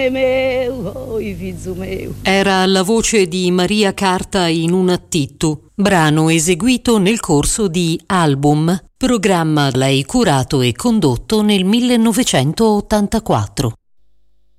cane meu, oh, figlio meu. Era la voce di Maria Carta in un attittu, brano eseguito nel corso di Album, programma lei curato e condotto nel 1984.